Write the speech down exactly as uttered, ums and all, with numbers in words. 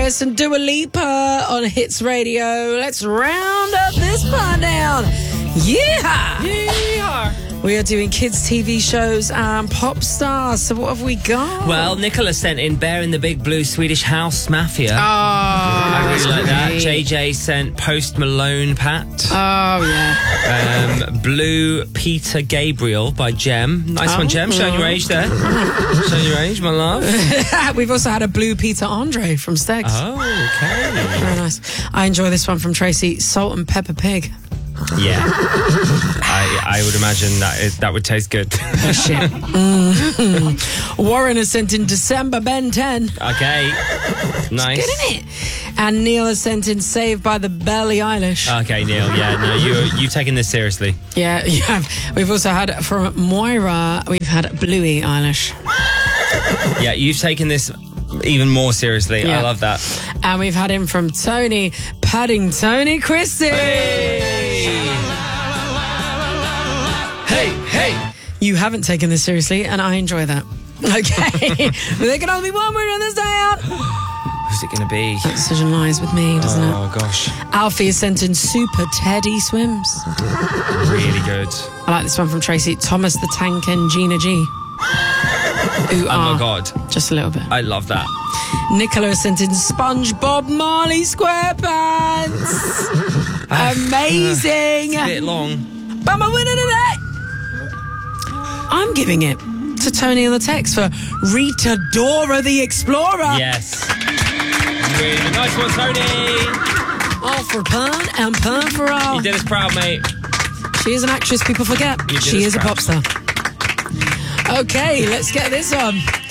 Chris and Dua Lipa on Hits Radio. Let's round up this part down. Yeah! Yeah! We are doing kids' T V shows and pop stars. So what have we got? Well, Nicola sent in Bear in the Big Blue Swedish House Mafia. Oh, I really like that. great. J J sent Post Malone Pat. Oh, yeah. Um, Blue Peter Gabriel by Jem. Nice Oh. one, Jem. Showing your age there. Showing your age, my love. We've also had a Blue Peter Andre from Stegs. Oh, okay. Very nice. I enjoy this one from Tracy. Salt and Pepper Pig. Yeah. I, I would imagine that is, that would taste good. Oh, shit. Mm. Warren has sent in December Ben ten. Okay. Nice. Good, isn't it? And Neil has sent in Saved by the Billie Eilish. Okay, Neil. Yeah, no, you you've taken this seriously. Yeah, you have. We've also had from Moira, we've had Bluey Eilish. Yeah, you've taken this even more seriously. Yeah. I love that. And we've had him from Tony, Paddingtony Christie. Hey, hey. You haven't taken this seriously, and I enjoy that. Okay. But there can only be one winner on this day out. Who's it going to be? That decision lies with me, doesn't it? Oh, gosh. Alfie has sent in Super Teddy Swims. Really good. I like this one from Tracy. Thomas the Tank and Gina G. Ooh, Oh, ah, my God. Just a little bit. I love that. Nicola has sent in SpongeBob Marley SquarePants. Amazing. It's a bit long. But my winner today, I'm giving it to Tony on the text for Rita Dora the Explorer. Yes. Really good. Nice one, Tony. All for pun and pun for all. You did us proud, mate. She is an actress people forget. You did She us is a proud. pop star. Okay, let's get this on.